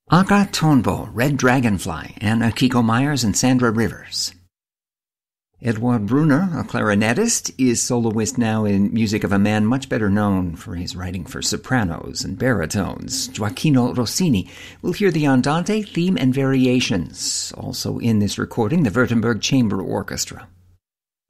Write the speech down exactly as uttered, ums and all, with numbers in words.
Aga Tonbo, Red Dragonfly, and Akiko Myers and Sandra Rivers. Edouard Brunner, a clarinetist, is soloist now in music of a man much better known for his writing for sopranos and baritones. Gioacchino Rossini. We'll hear the Andante theme and variations. Also in this recording, the Württemberg Chamber Orchestra.